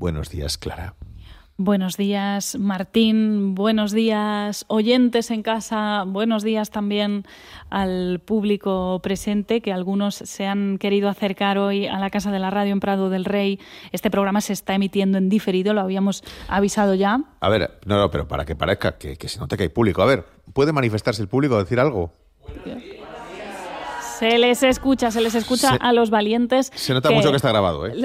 Buenos días, Clara. Buenos días, Martín. Buenos días, oyentes en casa. Buenos días también al público presente, que algunos se han querido acercar hoy a la Casa de la Radio en Prado del Rey. Este programa se está emitiendo en diferido, lo habíamos avisado ya. A ver, no, pero para que parezca que se note que hay público. A ver, ¿puede manifestarse el público, decir algo? Se les escucha a los valientes. Se nota mucho que está grabado, ¿eh?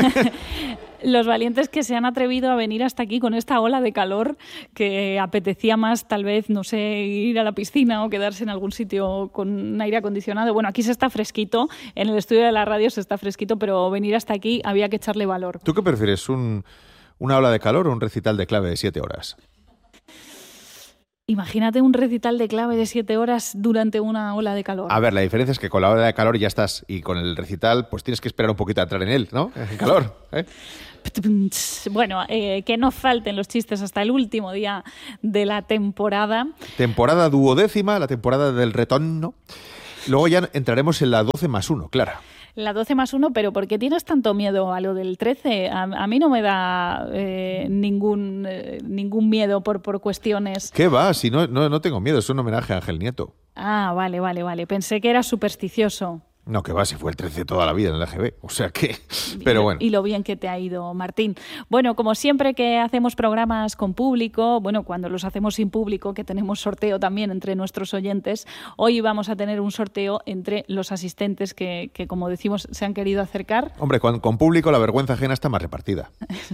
Los valientes que se han atrevido a venir hasta aquí con esta ola de calor, que apetecía más, tal vez, no sé, ir a la piscina o quedarse en algún sitio con aire acondicionado. Bueno, aquí se está fresquito, en el estudio de la radio se está fresquito, pero venir hasta aquí había que echarle valor. ¿Tú qué prefieres, una ola de calor o un recital de clave de 7 horas? Imagínate un recital de clave de 7 horas durante una ola de calor. A ver, la diferencia es que con la ola de calor ya estás, y con el recital pues tienes que esperar un poquito a entrar en él, ¿no? En calor, ¿eh? Bueno, que no falten los chistes hasta el último día de la temporada. Temporada duodécima, la temporada del retorno. Luego ya entraremos en la 12+1, Clara. La 12+1, pero ¿por qué tienes tanto miedo a lo del 13? A mí no me da ningún miedo por cuestiones... ¿Qué va? Si no tengo miedo, es un homenaje a Ángel Nieto. Ah, vale. Pensé que era supersticioso. No, que va, si fue el 13 toda la vida en el AGB, o sea que... Pero bueno. Y lo bien que te ha ido, Martín. Bueno, como siempre que hacemos programas con público, bueno, cuando los hacemos sin público, que tenemos sorteo también entre nuestros oyentes, hoy vamos a tener un sorteo entre los asistentes que como decimos, se han querido acercar. Hombre, con público la vergüenza ajena está más repartida.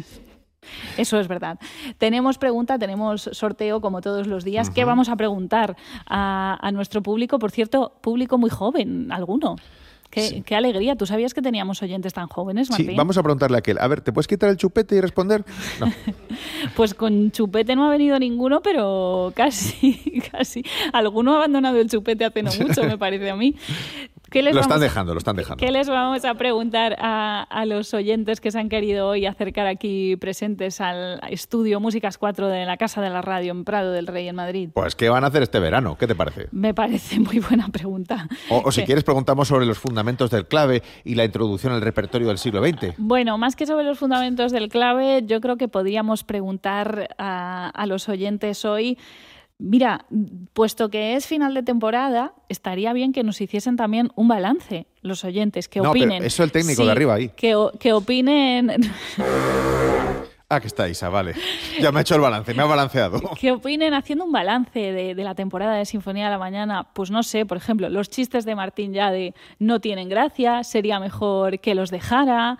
Eso es verdad. Tenemos sorteo como todos los días. ¿Qué vamos a preguntar a nuestro público? Por cierto, público muy joven, alguno. Qué alegría. ¿Tú sabías que teníamos oyentes tan jóvenes, Martín? Sí, vamos a preguntarle a aquel. A ver, ¿te puedes quitar el chupete y responder? No. Pues con chupete no ha venido ninguno, pero casi. Alguno ha abandonado el chupete hace no mucho, me parece a mí. Lo están dejando. ¿Qué les vamos a preguntar a los oyentes que se han querido hoy acercar aquí presentes al estudio Músicas 4 de la Casa de la Radio en Prado del Rey, en Madrid? Pues, ¿qué van a hacer este verano? ¿Qué te parece? Me parece muy buena pregunta. O si quieres, preguntamos sobre los fundamentos del clave y la introducción al repertorio del siglo XX. Bueno, más que sobre los fundamentos del clave, yo creo que podríamos preguntar a los oyentes hoy... Mira, puesto que es final de temporada, estaría bien que nos hiciesen también un balance, los oyentes, que opinen. No, pero eso el técnico de arriba ahí. Que opinen... Ah, que está Isa, vale. Ya me ha hecho el balance, me ha balanceado. ¿Qué opinen haciendo un balance de la temporada de Sinfonía de la Mañana? Pues no sé, por ejemplo, los chistes de Martín Llade no tienen gracia, sería mejor que los dejara,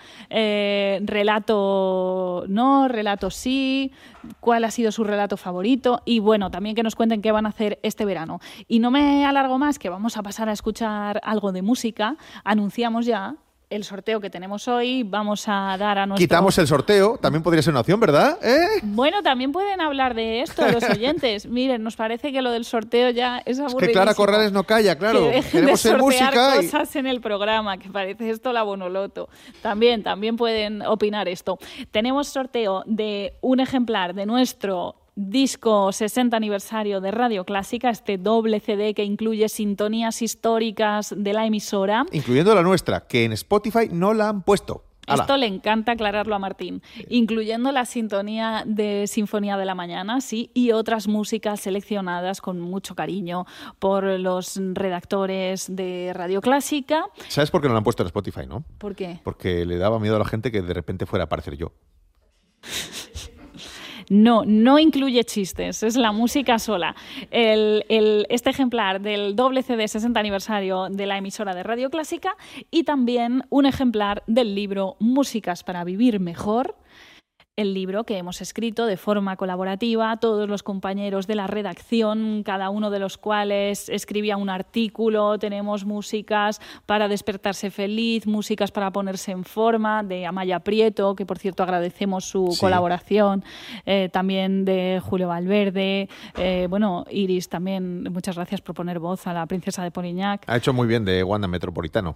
relato no, relato sí, cuál ha sido su relato favorito y bueno, también que nos cuenten qué van a hacer este verano. Y no me alargo más, que vamos a pasar a escuchar algo de música. Anunciamos ya el sorteo que tenemos hoy, vamos a dar a nuestro... Quitamos el sorteo, también podría ser una opción, ¿verdad? Bueno, también pueden hablar de esto los oyentes. Miren, nos parece que lo del sorteo ya es aburridísimo. Es que Clara Corrales no calla, claro. Que dejen Queremos de ser sortear música cosas en el programa, que parece esto la Bonoloto. También pueden opinar esto. Tenemos sorteo de un ejemplar de nuestro disco 60 aniversario de Radio Clásica, este doble CD que incluye sintonías históricas de la emisora. Incluyendo la nuestra, que en Spotify no la han puesto. ¡Hala! Esto le encanta aclararlo a Martín. Incluyendo la sintonía de Sinfonía de la Mañana, sí, y otras músicas seleccionadas con mucho cariño por los redactores de Radio Clásica. ¿Sabes por qué no la han puesto en Spotify, no? ¿Por qué? Porque le daba miedo a la gente que de repente fuera a aparecer yo. No incluye chistes, es la música sola. Este ejemplar del doble CD 60 aniversario de la emisora de Radio Clásica y también un ejemplar del libro Músicas para vivir mejor, el libro que hemos escrito de forma colaborativa, todos los compañeros de la redacción, cada uno de los cuales escribía un artículo. Tenemos músicas para despertarse feliz, músicas para ponerse en forma, de Amaya Prieto, que por cierto agradecemos su colaboración, también de Julio Valverde, Iris también, muchas gracias por poner voz a la princesa de Poliñac. Ha hecho muy bien de Wanda Metropolitano.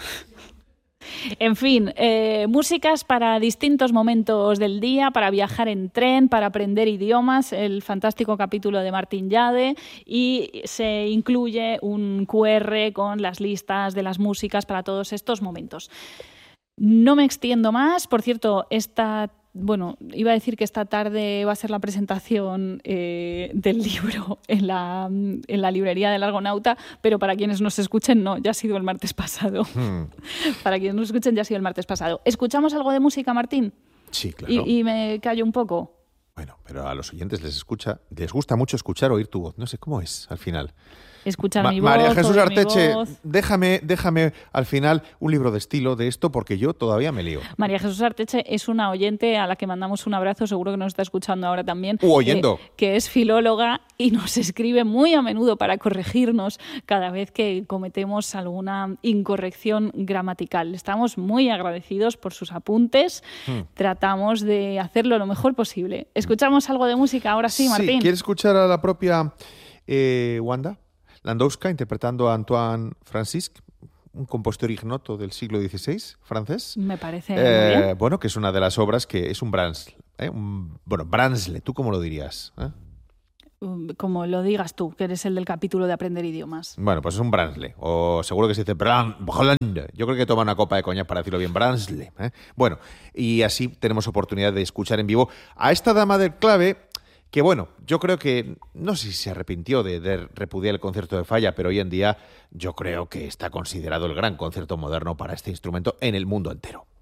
En fin, músicas para distintos momentos del día, para viajar en tren, para aprender idiomas, el fantástico capítulo de Martín Llade, y se incluye un QR con las listas de las músicas para todos estos momentos. No me extiendo más. Por cierto, esta bueno, iba a decir que esta tarde va a ser la presentación del libro en la librería del Argonauta, pero para quienes nos escuchen, no, ya ha sido el martes pasado. Para quienes nos escuchen, ya ha sido el martes pasado. ¿Escuchamos algo de música, Martín? Sí, claro. Y me callo un poco. Bueno, pero a los oyentes les gusta mucho escuchar, oír tu voz. No sé cómo es al final. Escuchar mi voz. María Jesús oír Arteche, mi voz. déjame al final un libro de estilo de esto porque yo todavía me lío. María Jesús Arteche es una oyente a la que mandamos un abrazo, seguro que nos está escuchando ahora también. Oyendo. Que es filóloga y nos escribe muy a menudo para corregirnos cada vez que cometemos alguna incorrección gramatical. Estamos muy agradecidos por sus apuntes. Tratamos de hacerlo lo mejor posible. ¿Escuchamos algo de música ahora sí, Martín? Sí, ¿quieres escuchar a la propia Wanda Landowska interpretando a Antoine Francisque, un compositor ignoto del siglo XVI, francés? Me parece muy bien. Bueno, que es una de las obras que es un Brahms. Brahmsle, ¿tú cómo lo dirías? Como lo digas tú, que eres el del capítulo de aprender idiomas. Bueno, pues es un Brahmsle, o seguro que se dice Brahmsle. Yo creo que toma una copa de coñac para decirlo bien, Brahmsle. Bueno, y así tenemos oportunidad de escuchar en vivo a esta dama del clave, que bueno, yo creo que, no sé si se arrepintió de repudiar el concierto de Falla, pero hoy en día yo creo que está considerado el gran concierto moderno para este instrumento en el mundo entero.